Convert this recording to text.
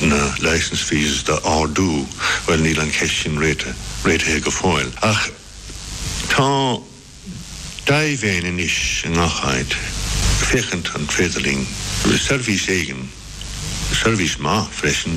na license fees da ardú well níl an ceissin réite go fáil. Ach tá daibhéin in is an achaid fechant an féidirling service eigen service má freisin